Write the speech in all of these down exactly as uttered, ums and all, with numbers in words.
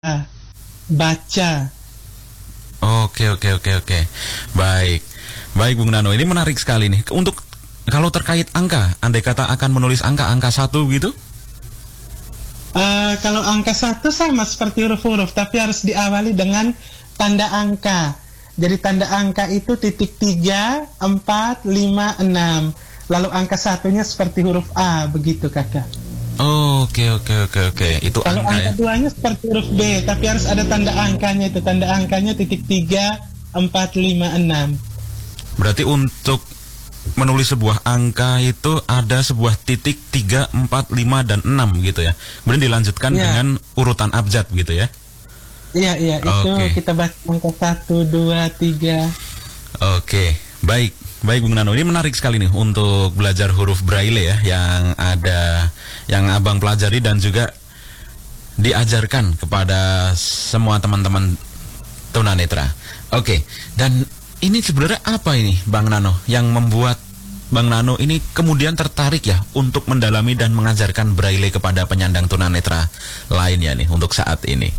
baca. Oke, oke, oke, oke. Baik. Baik, Bung Nano. Ini menarik sekali nih. Untuk kalau terkait angka, andai kata akan menulis angka, angka satu gitu? Uh, kalau angka satu sama seperti huruf-huruf, tapi harus diawali dengan tanda angka. Jadi tanda angka itu titik tiga, empat, lima, enam. Lalu angka satunya seperti huruf A, begitu kakak. Oh, oke, oke, oke, oke. Itu kalau angka, angka ya? duanya seperti huruf B, tapi harus ada tanda angkanya itu. Tanda angkanya titik tiga, empat, lima, enam. Berarti untuk menulis sebuah angka itu ada sebuah titik tiga, empat, lima, dan enam gitu ya. Kemudian dilanjutkan ya. Dengan urutan abjad gitu ya. Iya, iya, itu okay. Kita baca angka satu, dua, tiga. Oke, baik. Baik Bung Nano, ini menarik sekali nih untuk belajar huruf Braille ya, yang ada, yang abang pelajari dan juga diajarkan kepada semua teman-teman tunanetra. Oke, dan ini sebenarnya apa ini Bang Nano yang membuat Bang Nano ini kemudian tertarik ya untuk mendalami dan mengajarkan Braille kepada penyandang tunanetra lainnya nih untuk saat ini?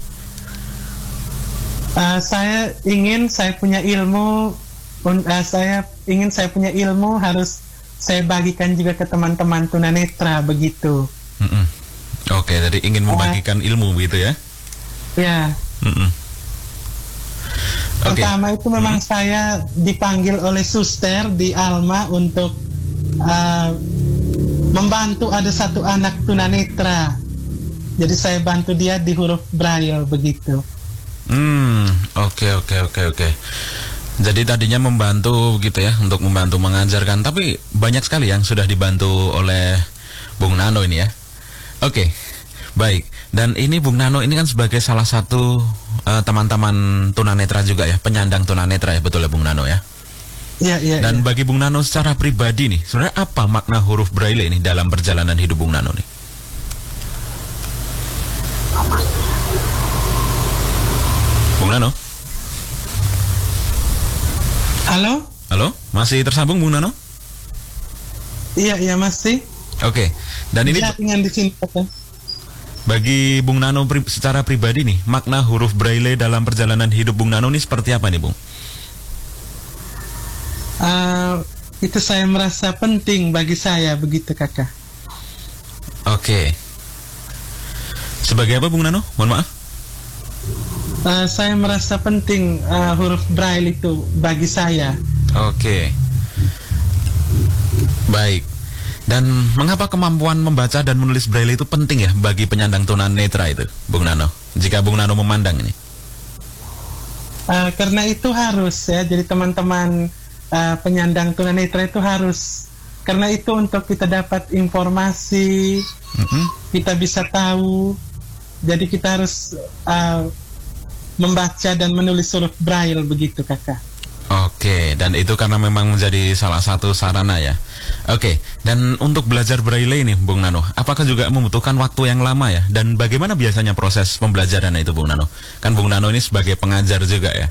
Uh, saya ingin saya punya ilmu. Uh, saya ingin saya punya ilmu harus saya bagikan juga ke teman-teman tunanetra begitu. Mm-mm. Oke, jadi ingin membagikan uh, ilmu begitu ya? Ya. Mm-mm. Okay. Pertama itu memang mm-hmm. saya dipanggil oleh suster di Alma untuk uh, membantu ada satu anak tunanetra. Jadi saya bantu dia di huruf Braille begitu. Hmm, oke oke oke oke. Jadi tadinya membantu gitu ya, untuk membantu mengajarkan, tapi banyak sekali yang sudah dibantu oleh Bung Nano ini ya. Oke, baik. Dan ini Bung Nano ini kan sebagai salah satu uh, teman-teman tunanetra juga ya, penyandang tunanetra ya, betul ya Bung Nano ya? Iya, iya. Dan ya. Bagi Bung Nano secara pribadi nih, sebenarnya apa makna huruf Braille ini dalam perjalanan hidup Bung Nano nih? Bung Nano? Halo? Halo? Masih tersambung Bung Nano? Iya, iya masih. Oke. Dan ini dengan di sini, okay. Bagi Bung Nano pri secara pribadi nih, makna huruf Braille dalam perjalanan hidup Bung Nano ini seperti apa nih, Bung? Uh, itu saya merasa penting bagi saya, begitu kakak. Oke. Sebagai apa Bung Nano? Mohon maaf. Uh, saya merasa penting uh, huruf Braille itu bagi saya. Oke. Baik. Dan mengapa kemampuan membaca dan menulis Braille itu penting ya bagi penyandang tunanetra itu, Bung Nano? Jika Bung Nano memandang ini. Uh, karena itu harus ya. Jadi teman-teman uh, penyandang tunanetra itu harus. Karena itu untuk kita dapat informasi, mm-hmm. kita bisa tahu. Jadi kita harus uh, membaca dan menulis huruf Braille begitu kakak. Oke, dan itu karena memang menjadi salah satu sarana ya. Oke, dan untuk belajar Braille ini Bung Nano, apakah juga membutuhkan waktu yang lama ya? Dan bagaimana biasanya proses pembelajaran itu Bung Nano? Kan Bung Nano ini sebagai pengajar juga ya.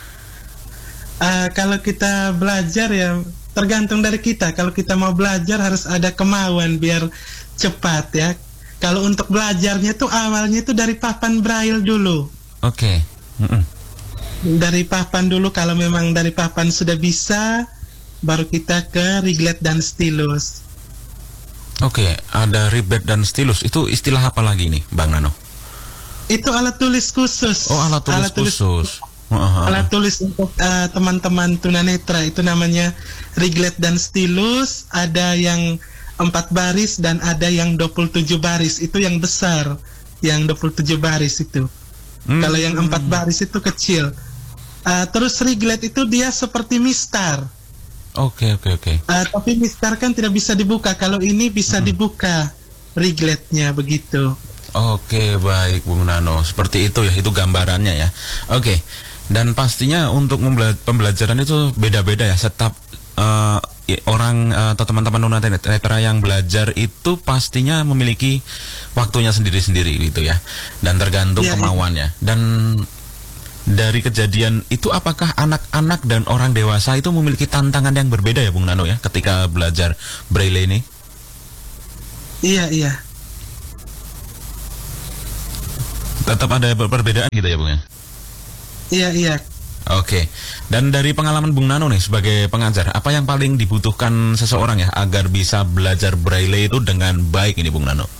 Uh, kalau kita belajar ya tergantung dari kita. Kalau kita mau belajar harus ada kemauan biar cepat ya. Kalau untuk belajarnya tuh awalnya itu dari papan Braille dulu. Oke. Mm-mm. Dari papan dulu, kalau memang dari papan sudah bisa, baru kita ke riglet dan stilus. Oke, ada riglet dan stilus. Itu istilah apa lagi nih, Bang Nano? Itu alat tulis khusus. Oh, alat tulis alat khusus. Tulis, uh-huh. Alat tulis untuk uh, teman-teman tunanetra itu namanya riglet dan stilus. Ada yang empat baris dan ada yang dua puluh tujuh baris. Itu yang besar, yang dua puluh tujuh baris itu. Hmm. Kalau yang empat baris itu kecil. Uh, terus riglet itu dia seperti mistar. Oke, okay, oke, okay, oke. Okay. Uh, tapi mistar kan tidak bisa dibuka. Kalau ini bisa hmm. dibuka rigletnya begitu. Oke, okay, baik Bung Nano. Seperti itu ya, itu gambarannya ya. Oke. Okay. Dan pastinya untuk pembelajaran itu beda-beda ya. Setiap uh, orang uh, atau teman-teman tunanetra yang belajar itu pastinya memiliki waktunya sendiri-sendiri gitu ya. Dan tergantung ya, kemauannya. Ya. Dan dari kejadian itu apakah anak-anak dan orang dewasa itu memiliki tantangan yang berbeda ya Bung Nano ya ketika belajar Braille ini? Iya, iya. Tetap ada perbedaan gitu ya Bung ya? Iya, iya. Oke, dan dari pengalaman Bung Nano nih sebagai pengajar, apa yang paling dibutuhkan seseorang ya agar bisa belajar Braille itu dengan baik ini Bung Nano?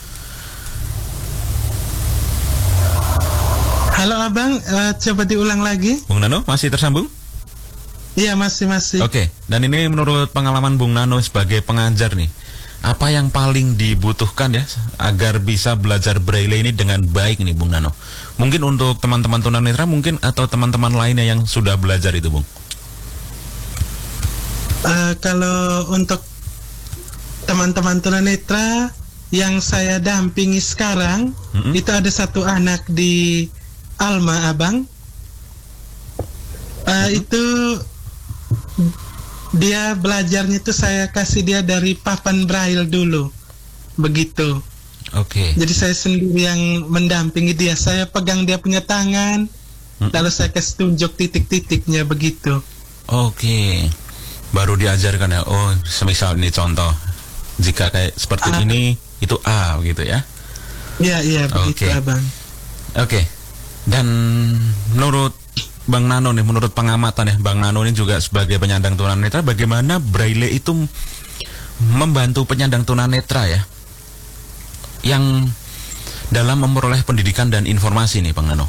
Halo Abang, uh, coba diulang lagi. Bung Nano masih tersambung? Iya, masih masih. Oke, dan ini menurut pengalaman Bung Nano sebagai pengajar nih, apa yang paling dibutuhkan ya agar bisa belajar Braille ini dengan baik nih Bung Nano? Mungkin untuk teman-teman tunanetra mungkin atau teman-teman lainnya yang sudah belajar itu Bung. Uh, kalau untuk teman-teman tunanetra yang saya dampingi sekarang, mm-hmm. itu ada satu anak di Alma Abang. Uh, mm-hmm. Itu dia belajarnya itu saya kasih dia dari papan Braille dulu, begitu. Oke. Okay. Jadi saya sendiri yang mendampingi dia. Saya pegang dia punya tangan, hmm. lalu saya kasih tunjuk titik-titiknya begitu. Oke. Okay. Baru diajarkan ya. Oh, semisal ini contoh. Jika kayak seperti A. ini, itu A gitu ya. Iya, iya begitu okay. Abang. Oke. Okay. Dan menurut Bang Nano nih, menurut pengamatan ya, Bang Nano ini juga sebagai penyandang tunanetra, bagaimana Braille itu membantu penyandang tunanetra ya, yang dalam memperoleh pendidikan dan informasi nih Bang Nano?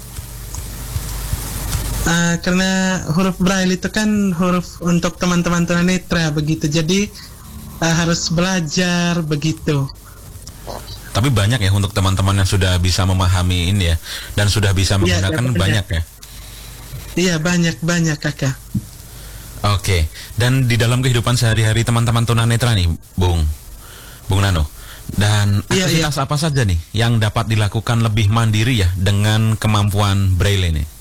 Uh, karena huruf Braille itu kan huruf untuk teman-teman tunanetra begitu, jadi uh, harus belajar begitu. Tapi banyak ya untuk teman-teman yang sudah bisa memahami ini ya, dan sudah bisa menggunakan ya, ya, banyak ya. Iya banyak-banyak kakak. Oke, dan di dalam kehidupan sehari-hari teman-teman tunanetra nih Bung Bung Nano, dan iya, aktivitas iya. apa saja nih yang dapat dilakukan lebih mandiri ya dengan kemampuan Braille ini?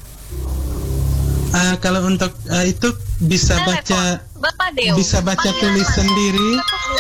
Uh, kalau untuk uh, itu bisa baca, bisa baca tulis sendiri.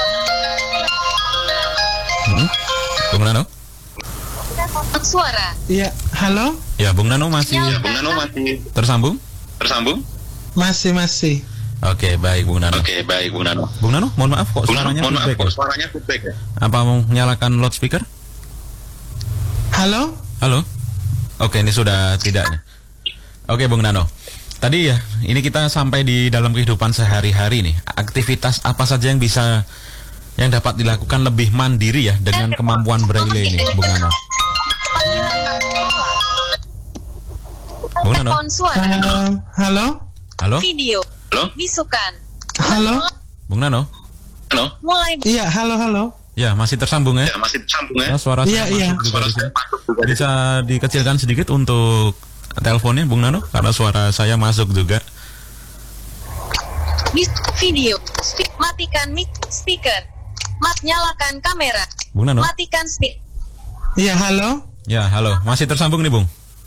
Hmm? Bung Nano? Suara. Iya, halo? Ya, Bung Nano masih ya, Bung Nano masih tersambung? Tersambung? Masih, masih. Oke, baik Bung Nano. Oke, baik Bung Nano. Bung Nano, mohon maaf kok Bung suaranya Nano, mohon maaf, feedback. kok suaranya feedback ya? Apa mau nyalakan loudspeaker? Halo? Halo? Oke, ini sudah tidak nih. Oke, Bung Nano. Tadi ya, ini kita sampai di dalam kehidupan sehari-hari nih. Aktivitas apa saja yang bisa yang dapat dilakukan lebih mandiri ya dengan kemampuan Braille ini, Bung Nano? Bung Nano. Uh, halo? Halo? Video. Halo? Bisukan. Halo? Bung Nano? Halo? Mulai. Iya, halo, halo. Ya, masih tersambung ya? Ya, masih tersambung ya? Ya, suara iya, saya iya. masuk juga Suara di saya sini. masuk juga. Bisa dikecilkan sedikit untuk teleponnya Bung Nano, karena suara saya masuk juga. Video. Speak. Matikan mic speaker. Mat nyalakan kamera. Bung Nano? Matikan speak. Iya, halo? Ya, halo. Masih tersambung nih, Bung?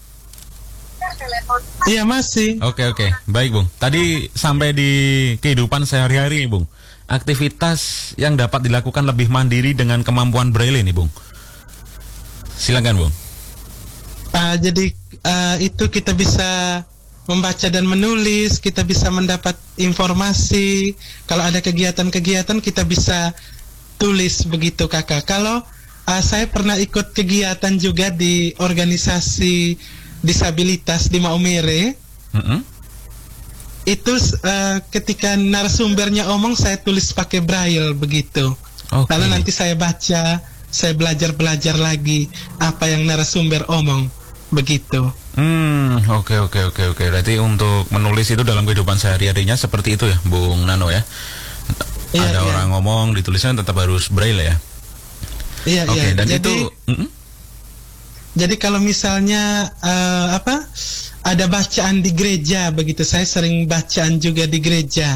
Iya, masih. Oke, oke. Baik, Bung. Tadi sampai di kehidupan sehari-hari nih, Bung. Aktivitas yang dapat dilakukan lebih mandiri dengan kemampuan Braille nih, Bung. Silakan, Bung. Uh, jadi uh, itu kita bisa membaca dan menulis, kita bisa mendapat informasi. Kalau ada kegiatan-kegiatan kita bisa tulis begitu kakak. Kalau uh, saya pernah ikut kegiatan juga di organisasi disabilitas di Maumere. Mm-hmm. Itu uh, ketika narasumbernya omong saya tulis pakai Braille begitu. Okay. Lalu nanti saya baca, saya belajar-belajar lagi apa yang narasumber omong begitu. Hmm, oke oke oke oke. Berarti untuk menulis itu dalam kehidupan sehari-harinya seperti itu ya, Bung Nano ya. Iya, ada iya. orang ngomong ditulisnya tetap harus Braille ya. Iya, oke, iya. dan jadi, itu mm-mm. Jadi kalau misalnya uh, apa? Ada bacaan di gereja begitu, saya sering bacaan juga di gereja.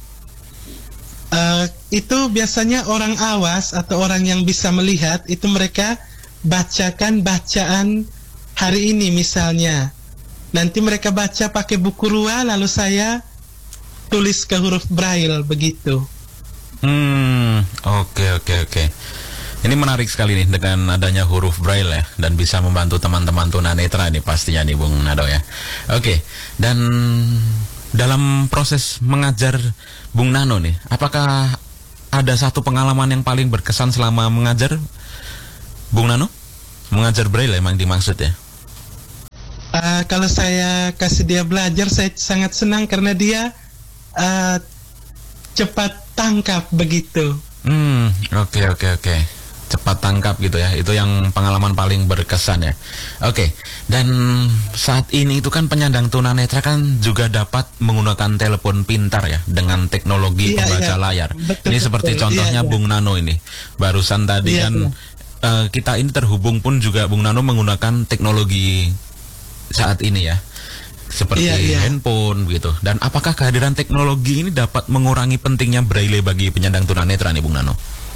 Uh, itu biasanya orang awas atau orang yang bisa melihat itu mereka bacakan bacaan hari ini misalnya. Nanti mereka baca pakai buku rua, lalu saya tulis ke huruf Braille begitu. Hmm, oke oke oke. Ini menarik sekali nih dengan adanya huruf Braille ya, dan bisa membantu teman-teman tunanetra nih pastinya nih Bung Nado ya. Oke, dan dalam proses mengajar Bung Nano nih, apakah ada satu pengalaman yang paling berkesan selama mengajar Bung Nano? mengajar braille emang dimaksud ya? Uh, kalau saya kasih dia belajar, saya sangat senang karena dia uh, cepat tangkap begitu. Hmm, oke okay, oke okay, oke. Okay. Cepat tangkap gitu ya, itu yang pengalaman paling berkesan ya. Oke, dan saat ini itu kan penyandang tunanetra kan juga dapat menggunakan telepon pintar ya, dengan teknologi iya, pembaca iya. layar. Betul, ini betul. Seperti contohnya iya, iya. Bung Nano ini, barusan tadi iya, kan iya. Uh, kita ini terhubung pun juga Bung Nano menggunakan teknologi saat ini ya, seperti iya, iya. handphone gitu. Dan apakah kehadiran teknologi ini dapat mengurangi pentingnya braille bagi penyandang tunanetra nih Bung Nano?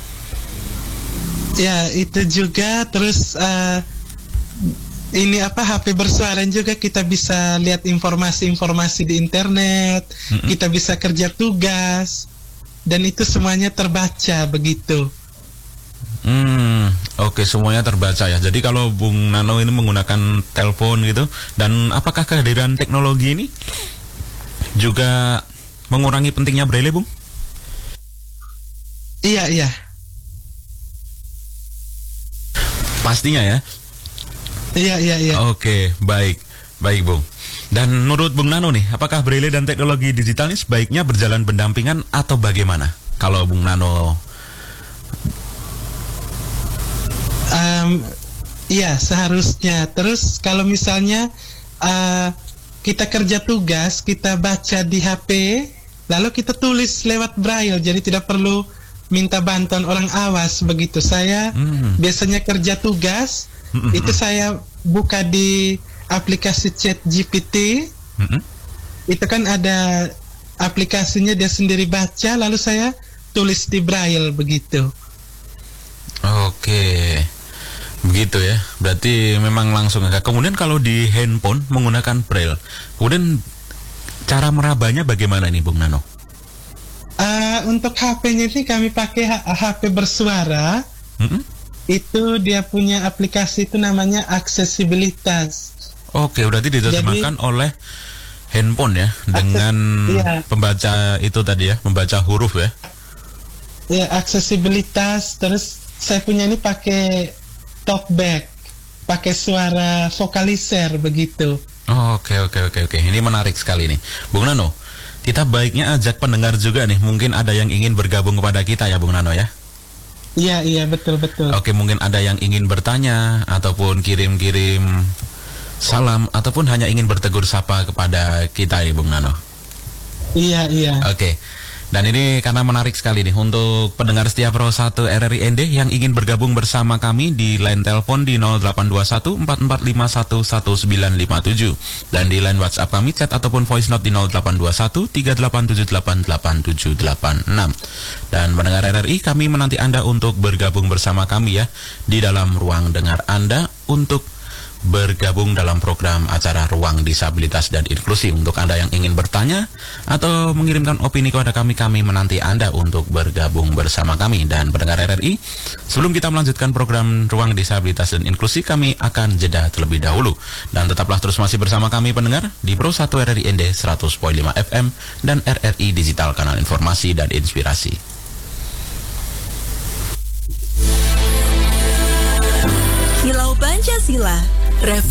Ya, itu juga. Terus uh, ini apa H P bersuara juga, kita bisa lihat informasi-informasi di internet, mm-hmm. kita bisa kerja tugas, dan itu semuanya terbaca begitu. Hmm, oke, semuanya terbaca ya. Jadi kalau Bung Nano ini menggunakan telepon gitu, dan apakah kehadiran teknologi ini juga mengurangi pentingnya braille, Bung? Iya, iya. Pastinya ya. Iya, iya, iya. Oke, baik. Baik, Bung. Dan menurut Bung Nano nih, apakah braille dan teknologi digital ini sebaiknya berjalan berdampingan atau bagaimana? Kalau Bung Nano... Um, iya, seharusnya. Terus kalau misalnya uh, kita kerja tugas, kita baca di H P, lalu kita tulis lewat braille, jadi tidak perlu minta bantuan orang awas begitu. Saya hmm. biasanya kerja tugas, hmm. itu saya buka di aplikasi Chat G P T, hmm. itu kan ada aplikasinya, dia sendiri baca, lalu saya tulis di braille begitu. Oke, begitu ya. Berarti memang langsung agak. Kemudian kalau di handphone menggunakan braille, kemudian cara merabanya bagaimana nih Bung Nano? Uh, untuk H P-nya ini kami pakai H P bersuara. Mm-hmm. Itu dia punya aplikasi itu namanya aksesibilitas. Oke, berarti diterjemahkan Jadi, oleh handphone ya, dengan akses, iya. pembaca itu tadi ya, membaca huruf ya. Ya, aksesibilitas. Terus saya punya ini pakai talkback, pakai suara vokalizer begitu. Oh, oke oke oke oke. Ini menarik sekali nih, Bung Nano. Kita baiknya ajak pendengar juga nih. Mungkin ada yang ingin bergabung kepada kita ya, Bung Nano ya. Iya iya betul betul. Oke, mungkin ada yang ingin bertanya ataupun kirim-kirim salam ataupun hanya ingin bertegur sapa kepada kita ya, Bung Nano. Iya iya. Oke. Dan ini karena menarik sekali nih untuk pendengar setia Pro satu R R I N D yang ingin bergabung bersama kami di line telepon di nol delapan dua satu empat empat lima satu satu sembilan lima tujuh dan di line WhatsApp kami chat ataupun voice note di nol delapan dua satu tiga delapan tujuh delapan delapan tujuh delapan enam. Dan pendengar R R I, kami menanti Anda untuk bergabung bersama kami ya di dalam ruang dengar Anda untuk bergabung dalam program acara Ruang Disabilitas dan Inklusi. Untuk Anda yang ingin bertanya atau mengirimkan opini kepada kami, kami menanti Anda untuk bergabung bersama kami. Dan pendengar R R I, sebelum kita melanjutkan program Ruang Disabilitas dan Inklusi, kami akan jeda terlebih dahulu. Dan tetaplah terus masih bersama kami pendengar di Pro satu R R I N D seratus koma lima F M dan R R I Digital, kanal informasi dan inspirasi. Silau Pancasila, Revolusi